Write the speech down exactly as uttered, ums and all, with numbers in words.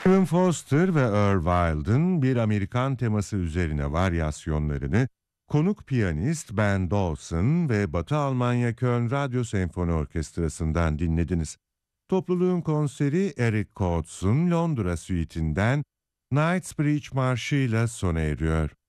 Stephen Foster ve Earl Wild'ın bir Amerikan teması üzerine varyasyonlarını konuk piyanist Ben Dawson ve Batı Almanya Köln Radyo Senfoni Orkestrası'ndan dinlediniz. Topluluğun konseri Eric Coates'un Londra Suite'inden Knightsbridge Marşı'yla sona eriyor.